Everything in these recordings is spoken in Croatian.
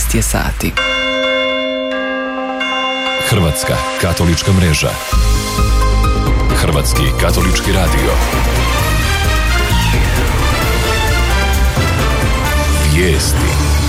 12 je sati. Hrvatska katolička mreža. Hrvatski katolički radio. Vijesti.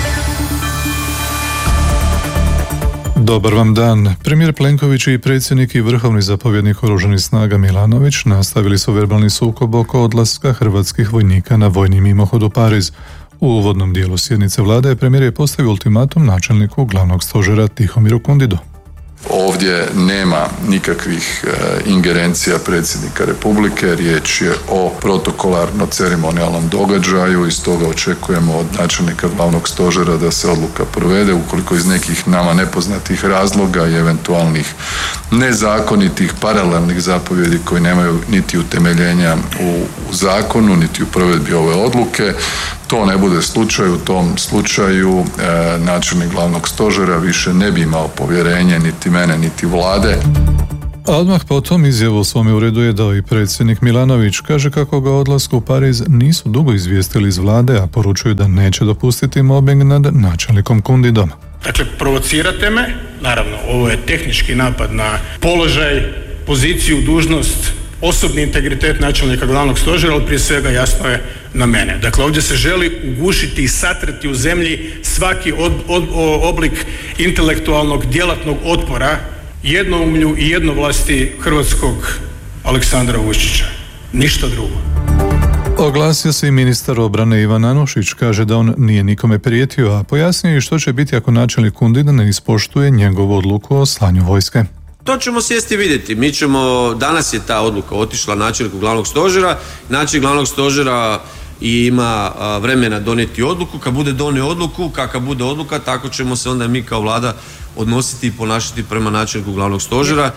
Dobar vam dan. Premijer Plenković i predsjednik i vrhovni zapovjednik Oružanih snaga Milanović nastavili su verbalni sukob oko odlaska hrvatskih vojnika na vojni mimohod u Pariz. U uvodnom dijelu sjednice vlade premijer je postavio ultimatum načelniku glavnog stožera Tihomiru Kundidu. Ovdje nema nikakvih ingerencija predsjednika Republike, riječ je o protokolarno-ceremonijalnom događaju i stoga očekujemo od načelnika glavnog stožera da se odluka provede. Ukoliko iz nekih nama nepoznatih razloga i eventualnih nezakonitih paralelnih zapovjedi koji nemaju niti utemeljenja u zakonu, niti u provedbi ove odluke, to ne bude slučaj. U tom slučaju načelnik glavnog stožera više ne bi imao povjerenje niti mene, niti vlade. A odmah potom izjavu u svome uredu je dao i predsjednik Milanović. Kaže kako ga odlasku u Pariz nisu dugo izvijestili iz vlade, a poručuju da neće dopustiti mobbing nad načelnikom Kundidom. Dakle, provocirate me, naravno, ovo je tehnički napad na položaj, poziciju, dužnost, osobni integritet načelnika glavnog stožera, ali prije svega jasno je na mene. Dakle, ovdje se želi ugušiti i satrati u zemlji svaki oblik intelektualnog djelatnog otpora jednoumlju i jednovlasti hrvatskog Aleksandra Vučića. Ništa drugo. Oglasio se i ministar obrane Ivan Anušić, kaže da on nije nikome prijetio, a pojasnio i što će biti ako načelnik Kundida ne ispoštuje njegovu odluku o slanju vojske. To ćemo sjesti i vidjeti. Mi ćemo, danas je ta odluka otišla načelniku glavnog stožera. Načelnik glavnog stožera ima vremena donijeti odluku. Kad bude donio odluku, kakva bude odluka, tako ćemo se onda mi kao vlada odnositi i ponašati prema načelniku glavnog stožera.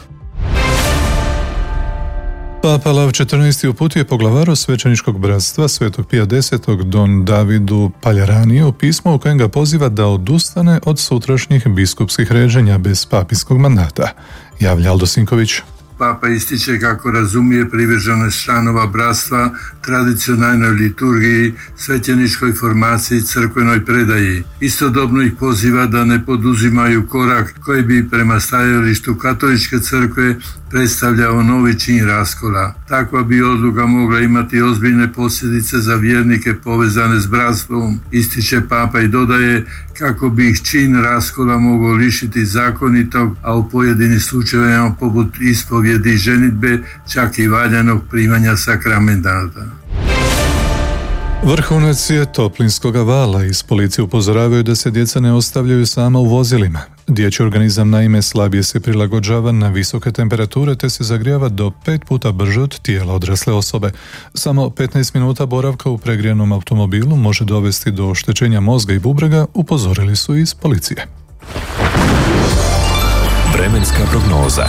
Papa Lav XIV. Uputio poglavaru svećeničkog bratstva Svetog Pija X. Don Davidu Paljaraniju pismo u kojem ga poziva da odustane od sutrašnjih biskupskih ređenja bez papijskog mandata. Javlja Aldo Sinković. Papa ističe kako razumije privrženost članova bratstva tradicionalnoj liturgiji, svećeničkoj formaciji, crkvenoj predaji. Istodobno ih poziva da ne poduzimaju korak koji bi prema stajalištu katoličke crkve predstavljao novi čin raskola. Takva bi odluka mogla imati ozbiljne posljedice za vjernike povezane s bratstvom, ističe Papa i dodaje kako bi ih čin raskola mogao lišiti zakonitog, a u pojedinim slučajevima poput ispovjedi i ženidbe čak i valjanog primanja sakramenata. Vrhunac je toplinskoga vala. Iz policije upozoravaju da se djeca ne ostavljaju sama u vozilima. Dječji organizam naime slabije se prilagođava na visoke temperature te se zagrijava do 5 puta brže od tijela odrasle osobe. Samo 15 minuta boravka u pregrijanom automobilu može dovesti do oštećenja mozga i bubrega, upozorili su iz policije. Vremenska prognoza.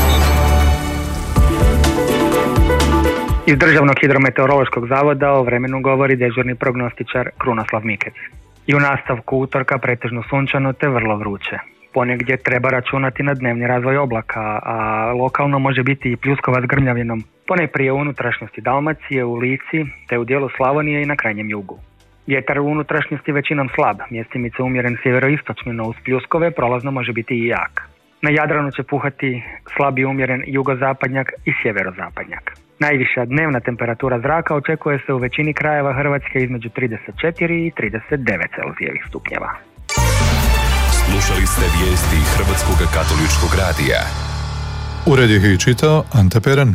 Iz Državnog hidrometeorološkog zavoda o vremenu govori dežurni prognostičar Krunoslav Mikec. I u nastavku utorka pretežno sunčano te vrlo vruće. Ponegdje treba računati na dnevni razvoj oblaka, a lokalno može biti i pljuskova s grmljavinom, ponajprije u unutrašnjosti Dalmacije, u Lici, te u dijelu Slavonije i na krajnjem jugu. Vjetar u unutrašnjosti većinom slab, mjestimice umjeren sjeveroistočno, no uz pljuskove prolazno može biti i jak. Na Jadranu će puhati slab i umjeren jugozapadnjak i sjeverozapadnjak. Najviša dnevna temperatura zraka očekuje se u većini krajeva Hrvatske između 34 i 39 Celzijevih stupnjeva. Slušali ste vijesti Hrvatskog katoličkog radija. Ured ih i čitao Ante Peran.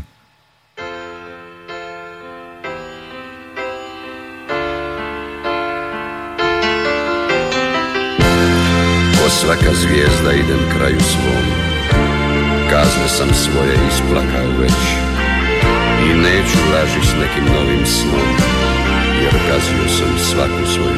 Ko svaka zvijezda idem kraju svom, kazne sam svoje isplakao već. I neću laži s nekim novim snom, jer gazio sam svaku svoju